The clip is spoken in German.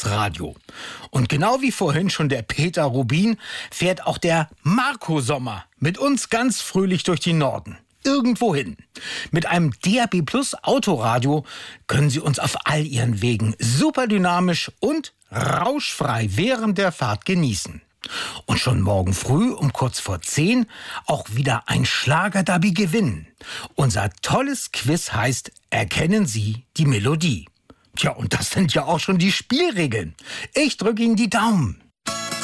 aufs Radio. Und genau wie vorhin schon der Peter Rubin, fährt auch der Marco Sommer mit uns ganz fröhlich durch die Norden. Irgendwohin. Mit einem DAB+ Autoradio können Sie uns auf all Ihren Wegen super dynamisch und rauschfrei während der Fahrt genießen. Und schon morgen früh um kurz vor 10 auch wieder ein Schlager-Derby gewinnen. Unser tolles Quiz heißt Erkennen Sie die Melodie. Tja, und das sind ja auch schon die Spielregeln. Ich drücke Ihnen die Daumen.